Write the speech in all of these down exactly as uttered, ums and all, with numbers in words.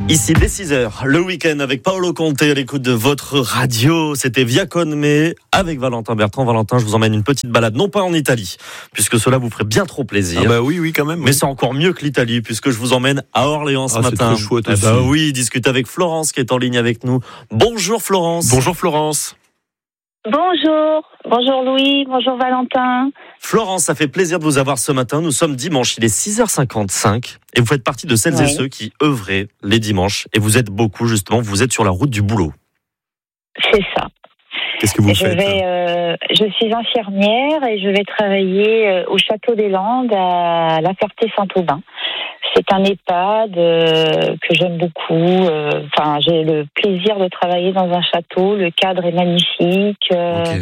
Ici dès six heures, le week-end avec Paolo Conte à l'écoute de votre radio. C'était Via Conme avec Valentin Bertrand. Valentin, je vous emmène une petite balade, non pas en Italie, puisque cela vous ferait bien trop plaisir. Ah bah oui, oui quand même. Mais oui. c'est encore mieux que l'Italie, puisque je vous emmène à Orléans ce ah, matin. C'est très chouette eh aussi. bah oui, discuter avec Florence qui est en ligne avec nous. Bonjour Florence. Bonjour Florence. Bonjour, bonjour Louis, bonjour Valentin. Florence, ça fait plaisir de vous avoir ce matin. Nous sommes dimanche, il est six heures cinquante-cinq et vous faites partie de celles oui. et ceux qui œuvraient les dimanches. Et vous êtes beaucoup justement, vous êtes sur la route du boulot. C'est ça. Qu'est-ce que vous je faites vais, euh, Je suis infirmière et je vais travailler euh, au Château des Landes à La Ferté-Saint-Aubin. C'est un EHPAD euh, que j'aime beaucoup. Euh, enfin, j'ai le plaisir de travailler dans un château. Le cadre est magnifique. Euh, Ok.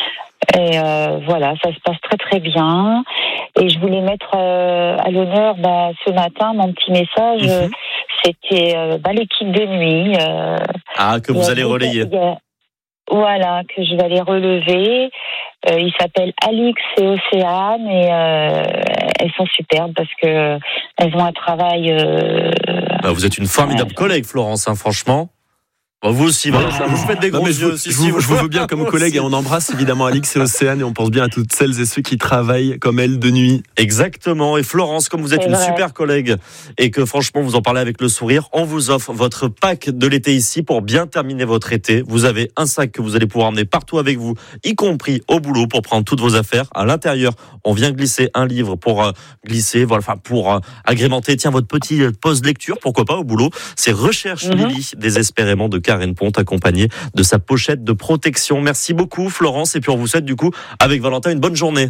Et euh, voilà, ça se passe très très bien. Et je voulais mettre euh, à l'honneur bah, ce matin mon petit message. Mm-hmm. euh, C'était euh, bah, l'équipe de nuit. Euh, Ah, que vous allez relayer. Il y a, Voilà, que je vais aller relever. Euh, ils s'appellent Alix et Océane et euh, elles sont superbes parce que euh, elles ont un travail. Euh, Bah, vous êtes une formidable ouais. collègue, Florence, hein, franchement. Bah, vous aussi, Valentin, vous faites des Non, gros mais je, yeux. vous, Si, je, si, vous, je vous veux bien comme Vous collègue aussi. et on embrasse évidemment Alix et Océane et on pense bien à toutes celles et ceux qui travaillent comme elle de nuit. Exactement. Et Florence, comme vous êtes C'est une vrai. super collègue et que franchement vous en parlez avec le sourire, on vous offre votre pack de l'été ici pour bien terminer votre été. Vous avez un sac que vous allez pouvoir emmener partout avec vous, y compris au boulot pour prendre toutes vos affaires. À l'intérieur, on vient glisser un livre pour euh, glisser, voilà, enfin pour euh, agrémenter, tiens, votre petit euh, pause lecture, pourquoi pas au boulot. C'est Recherche Mhm. Lily, désespérément de Karen Pont, accompagnée de sa pochette de protection. Merci beaucoup Florence et puis on vous souhaite du coup avec Valentin une bonne journée.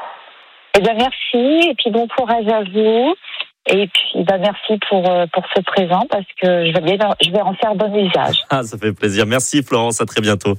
Eh bien, merci et puis bon courage à vous. Et puis bah, merci pour euh, pour ce présent parce que je vais bien, je vais en faire bon usage. Ah, ça fait plaisir. Merci Florence, à très bientôt.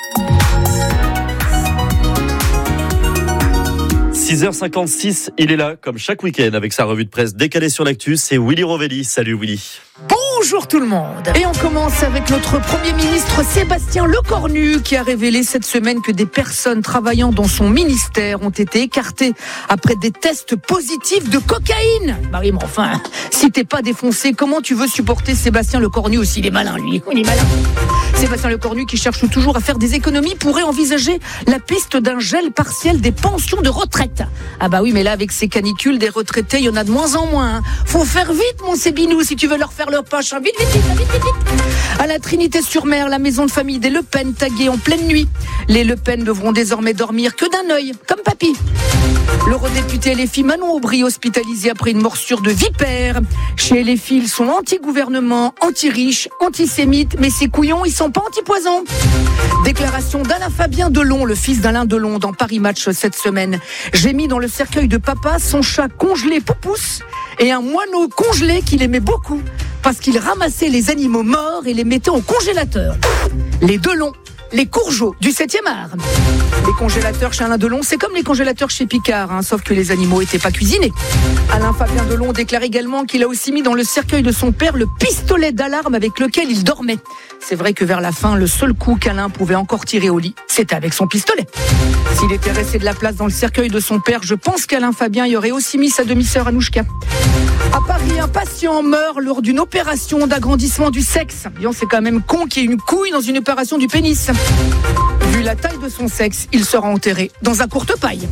six heures cinquante-six, il est là, comme chaque week-end, avec sa revue de presse décalée sur l'actu. C'est Willy Rovelli. Salut Willy. Bonjour tout le monde. Et on commence avec notre Premier ministre Sébastien Lecornu qui a révélé cette semaine que des personnes travaillant dans son ministère ont été écartées après des tests positifs de cocaïne. Marie, mais enfin, si t'es pas défoncé, comment tu veux supporter Sébastien Lecornu aussi? Il est malin lui, il est malin. Sébastien Lecornu qui cherche toujours à faire des économies pourrait envisager la piste d'un gel partiel des pensions de retraite. Ah bah oui, mais là avec ces canicules des retraités, il y en a de moins en moins. Faut faire vite mon Sébinou si tu veux leur faire leur poche. Vite, vite, vite, vite, vite, vite. À la Trinité-sur-Mer, la maison de famille des Le Pen taguée en pleine nuit. Les Le Pen devront désormais dormir que d'un œil, comme papy. L'eurodéputé L F I Manon Aubry hospitalisé après une morsure de vipère. Chez L F I, ils sont anti-gouvernement, anti-riches, antisémites, mais ces couillons, ils sont pas anti-poison. Déclaration d'Alain Fabien Delon, le fils d'Alain Delon, dans Paris Match cette semaine. J'ai mis dans le cercueil de papa son chat congelé Poupousse et un moineau congelé qu'il aimait beaucoup parce qu'il ramassait les animaux morts et les mettait au congélateur. Les Delon, les Courgeaux du septième art. Les congélateurs chez Alain Delon, c'est comme les congélateurs chez Picard, hein, sauf que les animaux n'étaient pas cuisinés. Alain Fabien Delon déclare également qu'il a aussi mis dans le cercueil de son père le pistolet d'alarme avec lequel il dormait. C'est vrai que vers la fin, le seul coup qu'Alain pouvait encore tirer au lit, c'était avec son pistolet. S'il était resté de la place dans le cercueil de son père, je pense qu'Alain Fabien y aurait aussi mis sa demi-sœur Anouchka. À Paris, un patient meurt lors d'une opération d'agrandissement du sexe. Disons, c'est quand même con qu'il y ait une couille dans une opération du pénis. Vu la taille de son sexe, il sera enterré dans un courte-paille.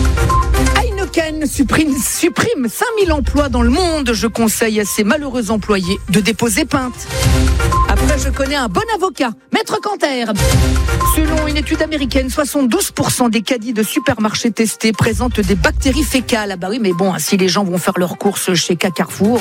Heineken supprime, supprime cinq mille emplois dans le monde. Je conseille à ces malheureux employés de déposer plainte. Après, je connais un bon avocat, Maître Canter. Selon une étude américaine, soixante-douze pour cent des caddies de supermarchés testés présentent des bactéries fécales. Ah bah oui, mais bon, si les gens vont faire leurs courses chez Carrefour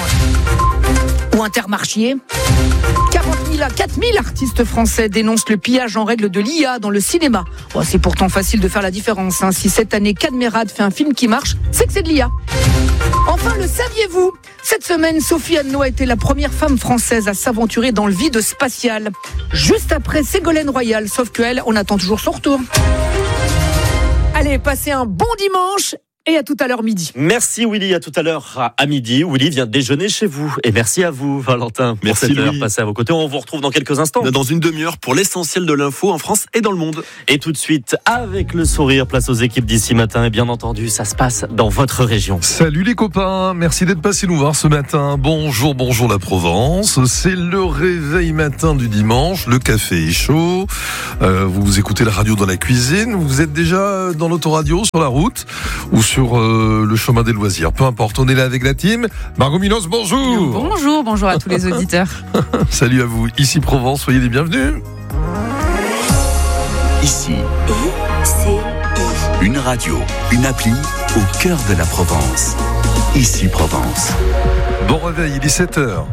ou Intermarché. quarante mille à quatre mille artistes français dénoncent le pillage en règle de l'I A dans le cinéma. Bon, c'est pourtant facile de faire la différence. Hein. Si cette année Cadmerade fait un film qui marche, c'est que c'est de l'I A. Enfin, le saviez-vous? Cette semaine, Sophie Anneau a été la première femme française à s'aventurer dans le vide spatial. Juste après Ségolène Royal, sauf qu'elle, on attend toujours son retour. Allez, passez un bon dimanche et à tout à l'heure midi. Merci Willy, à tout à l'heure à midi. Willy vient déjeuner chez vous. Et merci à vous Valentin pour merci cette heure Louis. passée à vos côtés. On vous retrouve dans quelques instants. Dans une demi-heure pour l'essentiel de l'info en France et dans le monde. Et tout de suite, avec le sourire, place aux équipes d'ici matin. Et bien entendu, ça se passe dans votre région. Salut les copains, merci d'être passés nous voir ce matin. Bonjour, bonjour la Provence. C'est le réveil matin du dimanche. Le café est chaud. Euh, vous écoutez la radio dans la cuisine. Vous êtes déjà dans l'autoradio, sur la route ou sur euh, le chemin des loisirs. Peu importe, on est là avec la team. Margot Minos, bonjour. Bonjour, bonjour à tous les auditeurs. Salut à vous. Ici Provence, soyez les bienvenus. Ici, une radio, une appli au cœur de la Provence. Ici Provence. Bon réveil, il est sept heures.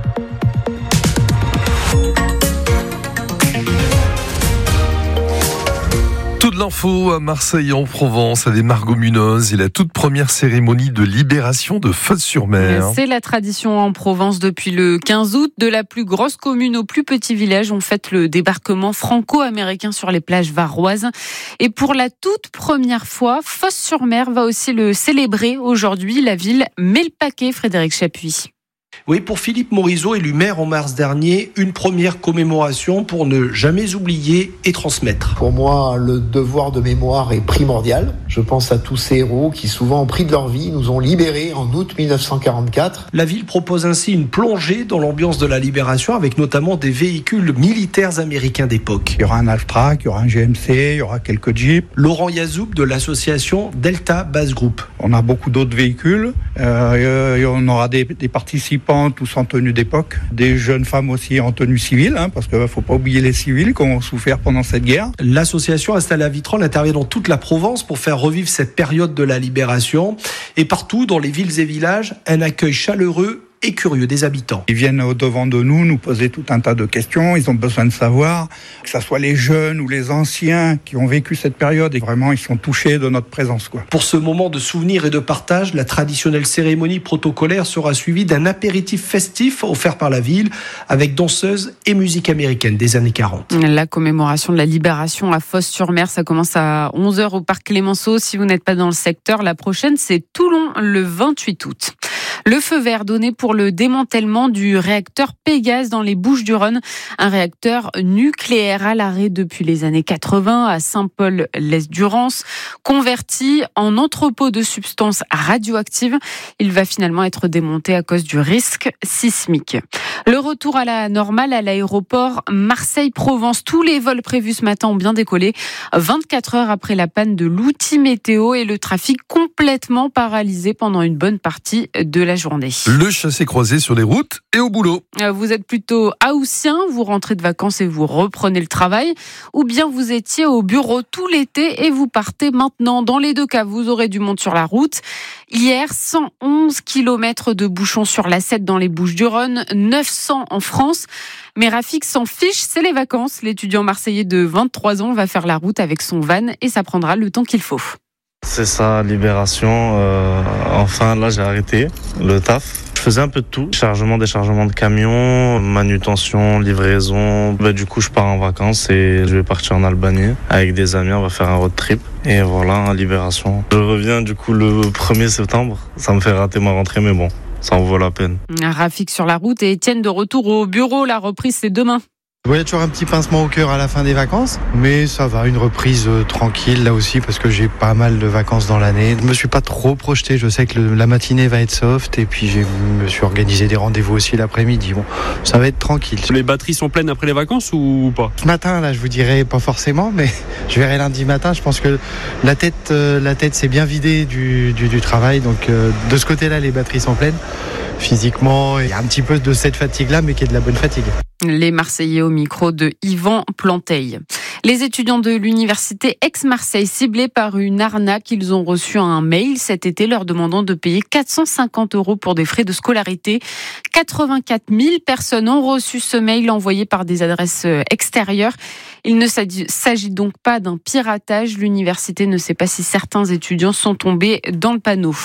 Toute l'info à Marseille en Provence avec Margot Munoz et la toute première cérémonie de libération de Fos-sur-Mer. C'est la tradition en Provence depuis le quinze août. De la plus grosse commune au plus petit village, on fête le débarquement franco-américain sur les plages varoises. Et pour la toute première fois, Fos-sur-Mer va aussi le célébrer aujourd'hui. La ville met le paquet, Frédéric Chapuis. Oui, pour Philippe Morisot, élu maire en mars dernier, une première commémoration pour ne jamais oublier et transmettre. Pour moi, le devoir de mémoire est primordial. Je pense à tous ces héros qui, souvent au prix de leur vie, nous ont libérés en août dix-neuf cent quarante-quatre. La ville propose ainsi une plongée dans l'ambiance de la libération avec notamment des véhicules militaires américains d'époque. Il y aura un Altrac, il y aura un G M C, il y aura quelques Jeeps. Laurent Yazoub de l'association Delta Base Group. On a beaucoup d'autres véhicules. Euh, et on aura des, des participants tous en tenue d'époque, des jeunes femmes aussi en tenue civile, hein, parce qu'il ne faut pas oublier les civils qui ont souffert pendant cette guerre. L'association installée à Vitrolles intervient dans toute la Provence pour faire revivre cette période de la libération. Et partout, dans les villes et villages, un accueil chaleureux et curieux des habitants. Ils viennent au-devant de nous, nous poser tout un tas de questions. Ils ont besoin de savoir, que ce soit les jeunes ou les anciens qui ont vécu cette période. Et vraiment, ils sont touchés de notre présence, quoi. Pour ce moment de souvenir et de partage, la traditionnelle cérémonie protocolaire sera suivie d'un apéritif festif offert par la ville avec danseuses et musique américaine des années quarante. La commémoration de la libération à Fos-sur-Mer, ça commence à onze heures au parc Clémenceau. Si vous n'êtes pas dans le secteur, la prochaine, c'est Toulon le vingt-huit août. Le feu vert donné pour le démantèlement du réacteur Pégase dans les Bouches-du-Rhône, un réacteur nucléaire à l'arrêt depuis les années quatre-vingts à Saint-Paul-lès-Durance, converti en entrepôt de substances radioactives. Il va finalement être démonté à cause du risque sismique. Le retour à la normale à l'aéroport Marseille-Provence. Tous les vols prévus ce matin ont bien décollé. vingt-quatre heures après la panne de l'outil météo et le trafic complètement paralysé pendant une bonne partie de la journée. Le chassé-croisé sur les routes et au boulot. Vous êtes plutôt haussien, vous rentrez de vacances et vous reprenez le travail, ou bien vous étiez au bureau tout l'été et vous partez maintenant. Dans les deux cas, vous aurez du monde sur la route. Hier, cent onze kilomètres de bouchons sur l'A sept dans les Bouches-du-Rhône, neuf cents en France. Mais Rafik s'en fiche, c'est les vacances. L'étudiant marseillais de vingt-trois ans va faire la route avec son van et ça prendra le temps qu'il faut. C'est ça, libération. Euh, enfin, là, j'ai arrêté le taf. Je faisais un peu de tout. Chargement, déchargement de camions, manutention, livraison. Bah, du coup, je pars en vacances et je vais partir en Albanie avec des amis. On va faire un road trip. Et voilà, libération. Je reviens du coup le premier septembre. Ça me fait rater ma rentrée, mais bon, ça en vaut la peine. Rafik sur la route et Étienne de retour au bureau. La reprise, c'est demain. Il y a toujours un petit pincement au cœur à la fin des vacances, mais ça va, une reprise euh, tranquille là aussi parce que j'ai pas mal de vacances dans l'année. Je me suis pas trop projeté, je sais que le, la matinée va être soft et puis je me suis organisé des rendez-vous aussi l'après-midi. Bon, ça va être tranquille. Les batteries sont pleines après les vacances ou pas? Ce matin, là, je vous dirais pas forcément, mais je verrai lundi matin. Je pense que la tête, euh, la tête s'est bien vidée du, du, du travail, donc euh, de ce côté-là, les batteries sont pleines. Physiquement, il y a un petit peu de cette fatigue-là, mais qui est de la bonne fatigue. Les Marseillais au micro de Yvan Planteil. Les étudiants de l'université Aix-Marseille ciblés par une arnaque, ils ont reçu un mail cet été leur demandant de payer quatre cent cinquante euros pour des frais de scolarité. quatre-vingt-quatre mille personnes ont reçu ce mail envoyé par des adresses extérieures. Il ne s'agit donc pas d'un piratage. L'université ne sait pas si certains étudiants sont tombés dans le panneau.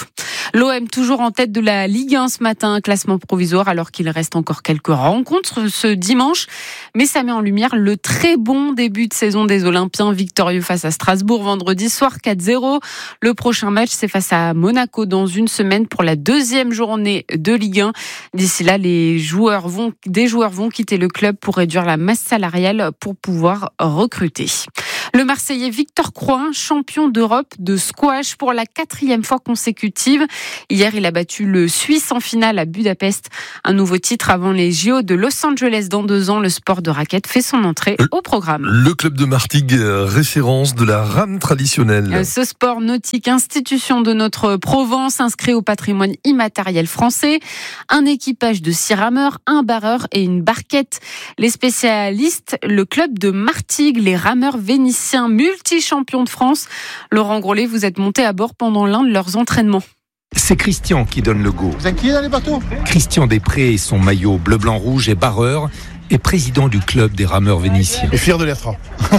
L'O M toujours en tête de la Ligue un ce matin, classement provisoire alors qu'il reste encore quelques rencontres ce dimanche. Mais ça met en lumière le très bon début de saison des Olympiens, victorieux face à Strasbourg vendredi soir quatre zéro. Le prochain match, c'est face à Monaco dans une semaine pour la deuxième journée de Ligue un. D'ici là, les joueurs vont, des joueurs vont quitter le club pour réduire la masse salariale pour pouvoir recruter. Le Marseillais Victor Crouin, champion d'Europe de squash pour la quatrième fois consécutive. Hier, il a battu le Suisse en finale à Budapest. Un nouveau titre avant les J O de Los Angeles dans deux ans. Le sport de raquette fait son entrée au programme. Le club de Martigues, référence de la rame traditionnelle. Ce sport nautique, institution de notre Provence, inscrit au patrimoine immatériel français. Un équipage de six rameurs, un barreur et une barquette. Les spécialistes, le club de Martigues, les rameurs vénitiens, multi-champions de France. Laurent Grollet, vous êtes monté à bord pendant l'un de leurs entraînements. C'est Christian qui donne le go. Vous êtes qui dans les bateaux ? Christian Després et son maillot bleu-blanc-rouge est barreur et président du club des rameurs vénitiens. Et fier de l'être.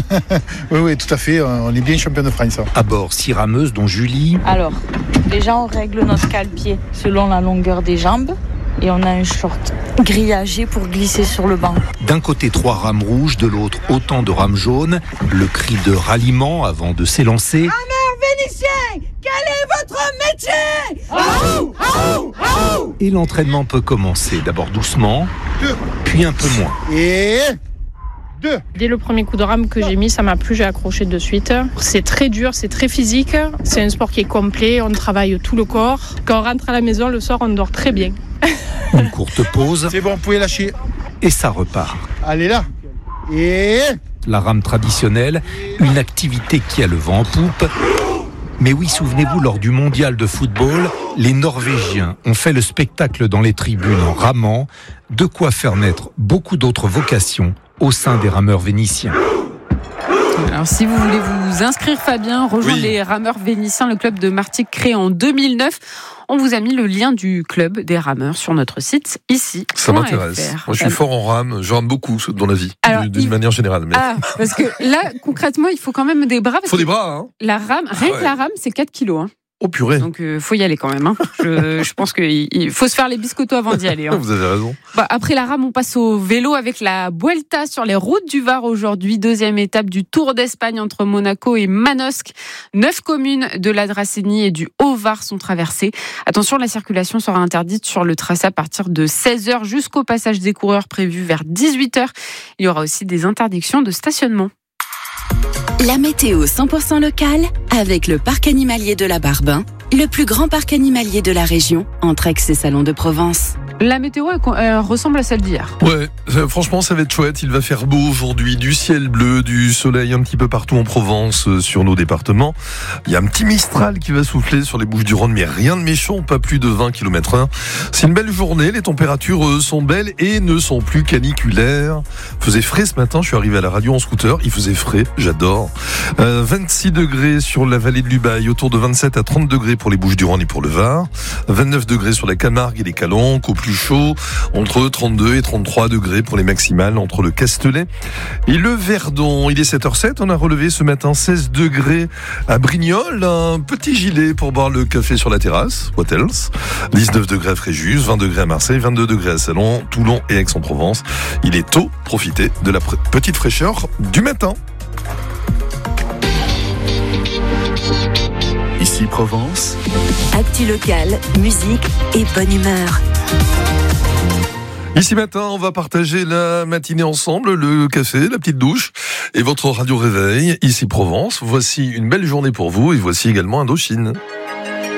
oui, oui, tout à fait. On est bien champion de France. À bord, six rameuses dont Julie. Alors, déjà on règle notre cale-pied selon la longueur des jambes. Et on a un short grillagé pour glisser sur le banc. D'un côté, trois rames rouges, de l'autre, autant de rames jaunes. Le cri de ralliement avant de s'élancer. Rameurs vénitiens, quel est votre métier ? Oh, oh, oh. Et l'entraînement peut commencer, d'abord doucement, Deux. puis un peu moins. Et... Deux. Dès le premier coup de rame que j'ai mis, ça m'a plu, j'ai accroché de suite. C'est très dur, c'est très physique. C'est un sport qui est complet, on travaille tout le corps. Quand on rentre à la maison, le soir, on dort très bien. Une courte pause. C'est bon, vous pouvez lâcher. Et ça repart. Allez là. Et... La rame traditionnelle, une activité qui a le vent en poupe. Mais oui, souvenez-vous, lors du mondial de football, les Norvégiens ont fait le spectacle dans les tribunes en ramant, de quoi faire naître beaucoup d'autres vocations au sein des rameurs vénitiens. Alors, si vous voulez vous inscrire, Fabien, rejoindre oui. les rameurs vénitiens, le club de Martigues créé en deux mille neuf. On vous a mis le lien du club des rameurs sur notre site ici. Ça m'intéresse. Moi, je suis fort en rame. Je rame beaucoup dans la vie, Alors, d'une il... manière générale. Mais... Ah, parce que là, concrètement, il faut quand même des bras. Il faut des bras. Hein. La rame, rien ah ouais. que la rame, c'est quatre kilos. Hein. Oh purée. Donc, il euh, faut y aller quand même. Hein. Je, je pense qu'il faut se faire les biscottos avant d'y aller. Hein. Vous avez raison. Bah, après la rame, on passe au vélo avec la Vuelta sur les routes du Var aujourd'hui. Deuxième étape du Tour d'Espagne entre Monaco et Manosque. Neuf communes de la Dracénie et du Haut-Var sont traversées. Attention, la circulation sera interdite sur le tracé à partir de seize heures jusqu'au passage des coureurs prévu vers dix-huit heures. Il y aura aussi des interdictions de stationnement. La météo cent pour cent locale avec le parc animalier de la Barbin, le plus grand parc animalier de la région, entre Aix et Salon de Provence. La météo elle, elle ressemble à celle d'hier. Ouais, franchement ça va être chouette, il va faire beau aujourd'hui, du ciel bleu, du soleil un petit peu partout en Provence, euh, sur nos départements. Il y a un petit Mistral qui va souffler sur les Bouches-du-Rhône, mais rien de méchant, pas plus de vingt kilomètres heure. C'est une belle journée, les températures euh, sont belles et ne sont plus caniculaires. Il faisait frais ce matin, je suis arrivé à la radio en scooter, il faisait frais, j'adore. Euh, vingt-six degrés sur la vallée de l'Ubaye, autour de vingt-sept à trente degrés pour les Bouches-du-Rhône et pour le Var. vingt-neuf degrés sur la Camargue et les Calanques, au plus chaud, entre trente-deux et trente-trois degrés pour les maximales entre le Castellet et le Verdon. Il est sept heures zéro sept, on a relevé ce matin seize degrés à Brignoles, un petit gilet pour boire le café sur la terrasse, what else, dix-neuf degrés à Fréjus, vingt degrés à Marseille, vingt-deux degrés à Salon, Toulon et Aix-en-Provence. Il est tôt, profitez de la pr- petite fraîcheur du matin. Ici Provence. Actu locale, musique et bonne humeur. Ici matin, on va partager la matinée ensemble, le café, la petite douche et votre radio réveil. Ici Provence, voici une belle journée pour vous et voici également Indochine.